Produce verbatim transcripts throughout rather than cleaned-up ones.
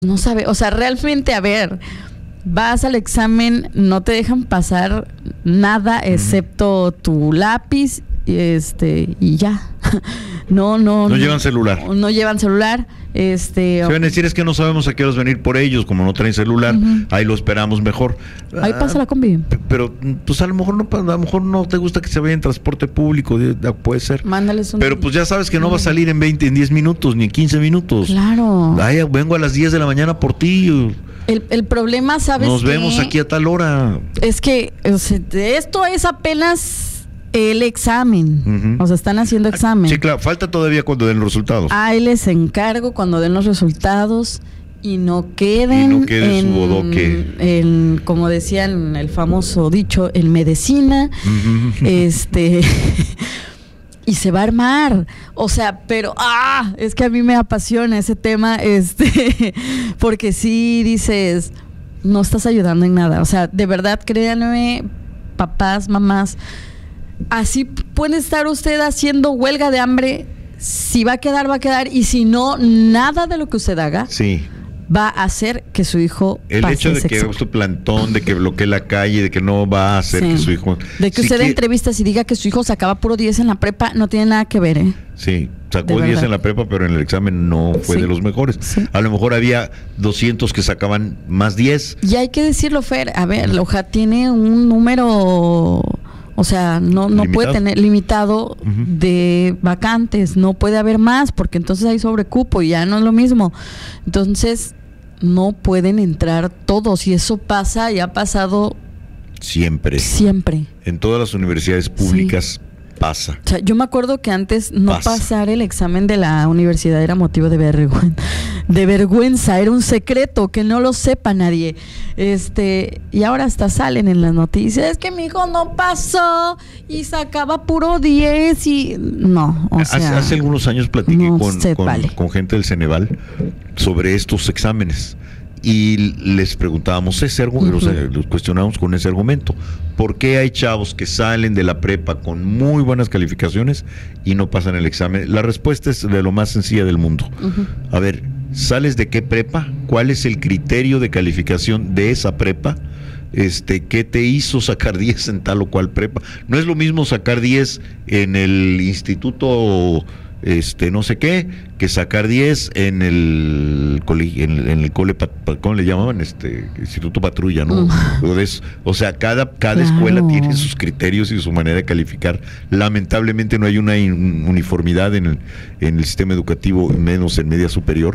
no sabe, o sea, realmente, a ver, vas al examen, no te dejan pasar nada excepto tu lápiz, este, y ya. No, no. No, no llevan celular. No, no llevan celular. Este. Se van a decir, es que no sabemos a qué horas venir por ellos, como no traen celular, uh-huh. ahí lo esperamos mejor. Ahí pasa la combi. Pero, pues a lo mejor no, a lo mejor no te gusta que se vaya en transporte público, puede ser. Mándales un. Pero pues ya sabes que no va a salir en veinte, en diez minutos, ni en quince minutos. Claro. Ay, vengo a las diez de la mañana por ti. El, el problema, ¿sabes? Nos qué? vemos aquí a tal hora. Es que o sea, esto es apenas el examen. Uh-huh. O sea, están haciendo examen. Sí, claro, falta todavía cuando den los resultados. Ahí les encargo cuando den los resultados y no queden y no quede en, su bodoque. En, como decían el famoso dicho, en medicina. Uh-huh. Este y se va a armar. O sea, pero ah, es que a mí me apasiona ese tema, este, porque sí dices, no estás ayudando en nada. O sea, de verdad, créanme, papás, mamás, así puede estar usted haciendo huelga de hambre. Si va a quedar, va a quedar. Y si no, nada de lo que usted haga sí. va a hacer que su hijo el pase hecho de ese que examen. Usted plantón, de que bloquee la calle, de que no va a hacer sí. que su hijo... De que sí usted que... dé entrevistas y diga que su hijo sacaba puro diez en la prepa, no tiene nada que ver, ¿eh? Sí, sacó diez en la prepa, pero en el examen no fue sí. de los mejores. Sí. A lo mejor había doscientos que sacaban más diez. Y hay que decirlo, Fer, a ver, Loja tiene un número... O sea, no, no puede tener limitado uh-huh. de vacantes, no puede haber más, porque entonces hay sobrecupo y ya no es lo mismo. Entonces, no pueden entrar todos, y eso pasa y ha pasado siempre. Siempre. En todas las universidades públicas sí. pasa. O sea, yo me acuerdo que antes no pasa. pasar el examen de la universidad era motivo de vergüenza, de vergüenza, era un secreto, que no lo sepa nadie. Este, y ahora hasta salen en las noticias, es que mi hijo no pasó y sacaba puro diez y no, o sea, hace, hace algunos años platiqué no con, con, vale. con gente del Ceneval sobre estos exámenes. Y les preguntábamos ese argumento, uh-huh. o sea, los cuestionábamos con ese argumento. ¿Por qué hay chavos que salen de la prepa con muy buenas calificaciones y no pasan el examen? La respuesta es de lo más sencilla del mundo. Uh-huh. A ver, ¿sales de qué prepa? ¿Cuál es el criterio de calificación de esa prepa? Este, ¿qué te hizo sacar diez en tal o cual prepa? No es lo mismo sacar diez en el instituto... este no sé qué, que sacar diez en el cole, en, en el cole, ¿cómo le llamaban? Este Instituto Patrulla, ¿no? Uh. O sea, cada, cada claro. escuela tiene sus criterios y su manera de calificar. Lamentablemente no hay una in, uniformidad en el, en el sistema educativo, menos en media superior,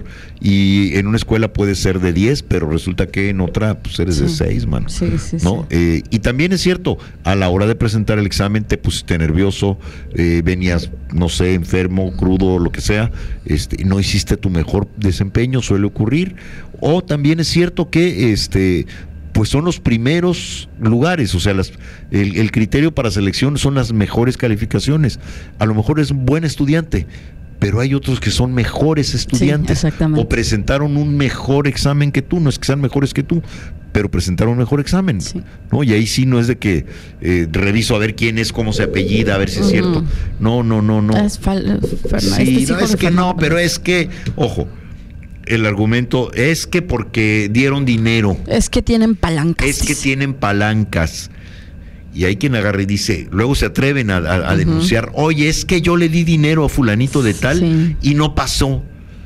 y en una escuela puede ser de diez, pero resulta que en otra pues eres sí. de seis, mano. Sí, sí, ¿no? sí. Eh, y también es cierto, a la hora de presentar el examen te pusiste nervioso, eh, venías, no sé, enfermo, crudo, lo que sea, este, no hiciste tu mejor desempeño, suele ocurrir. O también es cierto que este pues son los primeros lugares, o sea, las, el, el criterio para selección son las mejores calificaciones. A lo mejor es un buen estudiante, pero hay otros que son mejores estudiantes, sí, o presentaron un mejor examen que tú, no es que sean mejores que tú, pero presentaron un mejor examen, sí. ¿no? Y ahí sí no es de que eh, reviso a ver quién es, cómo se apellida, a ver si es uh-huh. cierto. No, no, no, no. Es fal- Fernan, sí, este no, es que no, pero es que, ojo, el argumento es que porque dieron dinero. Es que tienen palancas. Es que tienen palancas. Y hay quien agarra y dice, luego se atreven a, a, a uh-huh. denunciar, oye, es que yo le di dinero a fulanito de tal sí. y no pasó.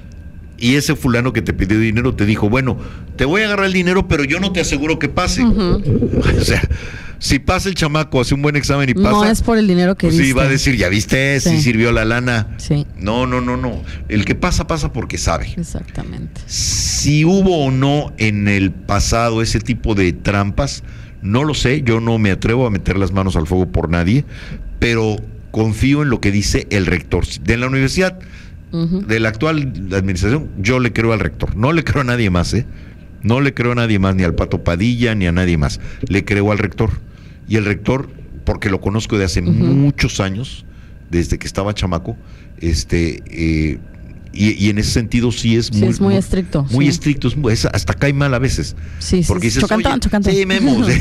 Y ese fulano que te pidió dinero te dijo, bueno, te voy a agarrar el dinero, pero yo no te aseguro que pase. Uh-huh. O sea, si pasa el chamaco, hace un buen examen y pasa... No es por el dinero que pues diste. Sí, va a decir, ya viste, sí, sí sirvió la lana. Sí. No, no, no, no. El que pasa, pasa porque sabe. Exactamente. Si hubo o no en el pasado ese tipo de trampas, no lo sé, yo no me atrevo a meter las manos al fuego por nadie, pero confío en lo que dice el rector de la universidad. Uh-huh. De la actual administración, yo le creo al rector, no le creo a nadie más, ¿eh? No le creo a nadie más, ni al Pato Padilla, ni a nadie más. Le creo al rector. Y el rector, porque lo conozco de hace uh-huh. muchos años, desde que estaba chamaco, este, eh, y, y en ese sentido sí es sí, muy, es muy estricto. Muy sí. estricto, es, es, hasta cae mal a veces. Sí, porque sí, dices, chocantón, oye, chocantón. Sí, Memo. O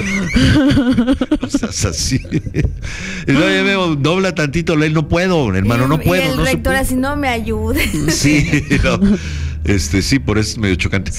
sea, es así. Oye, Memo, dobla tantito, él no puedo, hermano, no puedo. Y el no rector así, no me ayude. Sí, no. Este, sí, por eso es medio chocante.